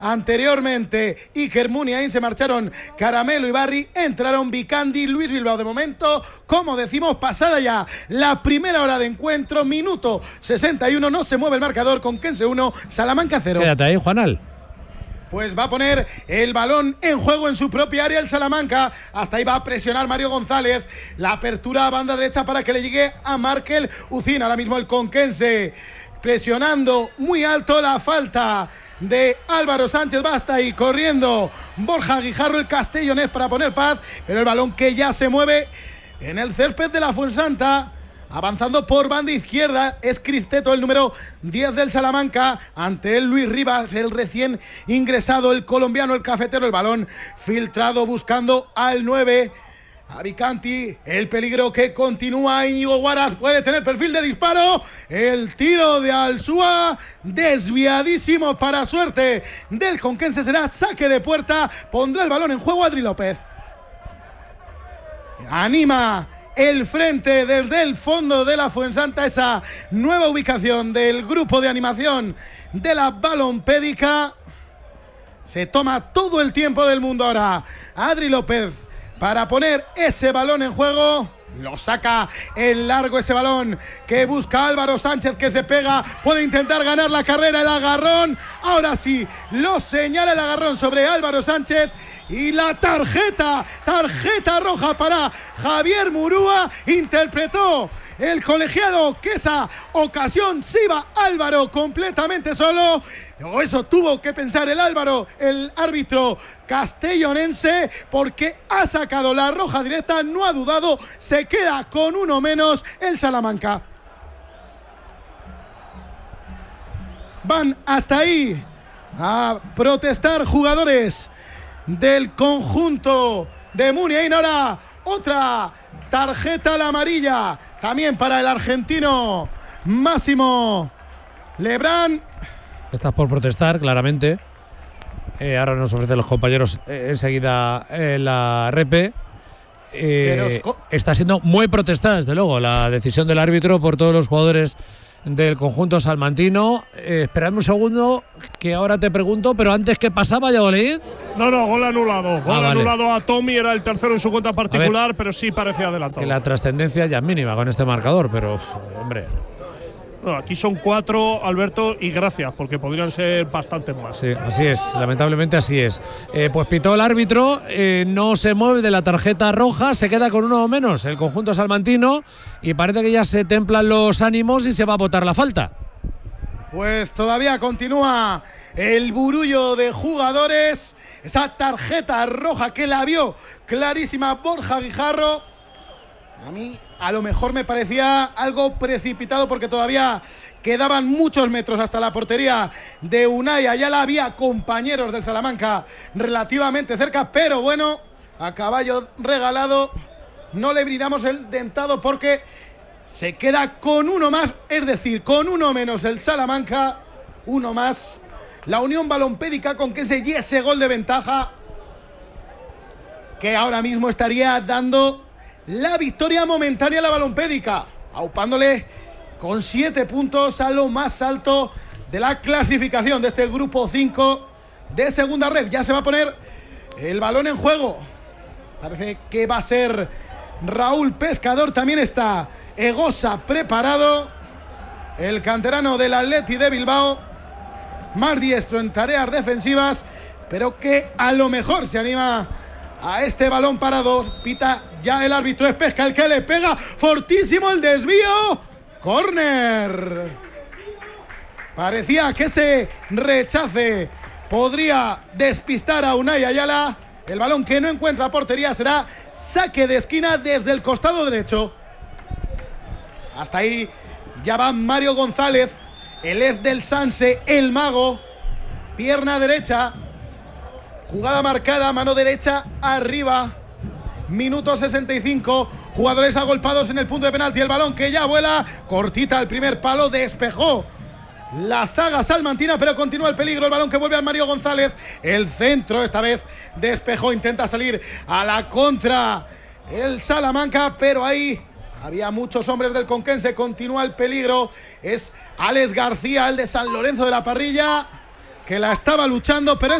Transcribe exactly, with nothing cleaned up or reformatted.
Anteriormente, Iker Muniain, se marcharon Caramelo y Barry, entraron Vicandi, Luis Bilbao. De momento, como decimos, pasada ya la primera hora de encuentro, minuto sesenta y uno, no se mueve el marcador, Conquense uno, Salamanca cero. Quédate ahí, Juanal. Pues va a poner el balón en juego en su propia área el Salamanca. Hasta ahí va a presionar Mario González. La apertura a banda derecha para que le llegue a Markel Ucín. Ahora mismo el Conquense presionando muy alto, la falta de Álvaro Sánchez. Basta y corriendo Borja Guijarro, el castellonés, para poner paz, pero el balón que ya se mueve en el césped de la Fuensanta. Avanzando por banda izquierda es Cristeto, el número diez del Salamanca. Ante él Luis Rivas, el recién ingresado, el colombiano, el cafetero. El balón filtrado buscando al nueve. A Vicanti, el peligro que continúa. Íñigo Guaras puede tener perfil de disparo. El tiro de Alsúa, desviadísimo para suerte del Conquense. Será saque de puerta. Pondrá el balón en juego Adri López. Anima el frente desde el fondo de la Fuensanta, esa nueva ubicación del grupo de animación de la balompédica. Se toma todo el tiempo del mundo ahora Adri López para poner ese balón en juego. Lo saca en largo ese balón que busca Álvaro Sánchez, que se pega, puede intentar ganar la carrera, el agarrón. Ahora sí, lo señala el agarrón sobre Álvaro Sánchez. Y la tarjeta, tarjeta roja para Javier Murúa. Interpretó el colegiado que esa ocasión se iba Álvaro completamente solo. O eso tuvo que pensar el Álvaro, el árbitro castellonense, porque ha sacado la roja directa, no ha dudado, se queda con uno menos el Salamanca. Van hasta ahí a protestar jugadores del conjunto de Muniain. Ahora otra tarjeta, la amarilla, también para el argentino Máximo Lebrán. Estás por protestar, claramente. Eh, ahora nos ofrecen los compañeros eh, enseguida eh, la repe. Eh, está siendo muy protestada, desde luego, la decisión del árbitro por todos los jugadores del conjunto salmantino. Eh, esperadme un segundo, que ahora te pregunto, pero antes, ¿qué pasaba, Valladolid? No, no, gol anulado. Gol ah, vale. anulado a Tommy, era el tercero en su cuenta particular, ver, pero sí parecía adelantado. Que la trascendencia ya es mínima con este marcador, pero, hombre. No, aquí son cuatro, Alberto, y gracias, porque podrían ser bastantes más. Sí, así es, lamentablemente así es. Eh, pues pitó el árbitro, eh, no se mueve de la tarjeta roja, se queda con uno o menos el conjunto salmantino y parece que ya se templan los ánimos y se va a votar la falta. Pues todavía continúa el burullo de jugadores, esa tarjeta roja que la vio clarísima Borja Guijarro. A mí a lo mejor me parecía algo precipitado, porque todavía quedaban muchos metros hasta la portería de Unai Ayala. Había compañeros del Salamanca relativamente cerca, pero bueno, a caballo regalado no le brindamos el dentado, porque se queda con uno más, es decir, con uno menos el Salamanca, uno más la Unión Balompédica Conquense, y ese gol de ventaja que ahora mismo estaría dando la victoria momentánea a la Balompédica, aupándole con siete puntos a lo más alto de la clasificación de este grupo cinco de segunda ref. Ya se va a poner el balón en juego. Parece que va a ser Raúl Pescador. También está Egosa preparado, el canterano del Athletic de Bilbao, más diestro en tareas defensivas, pero que a lo mejor se anima a este balón parado. Pita ya el árbitro, es Pesca el que le pega fortísimo, el desvío, córner. Parecía que ese rechace podría despistar a Unai Ayala. El balón que no encuentra portería será saque de esquina desde el costado derecho. Hasta ahí ya va Mario González, el ex del Sanse, el mago, pierna derecha. Jugada marcada, mano derecha arriba. Minuto sesenta y cinco. Jugadores agolpados en el punto de penalti. El balón que ya vuela. Cortita el primer palo. Despejó la zaga salmantina, pero continúa el peligro. El balón que vuelve al Mario González. El centro esta vez despejó. Intenta salir a la contra el Salamanca, pero ahí había muchos hombres del Conquense. Continúa el peligro. Es Alex García, el de San Lorenzo de la Parrilla, que la estaba luchando, pero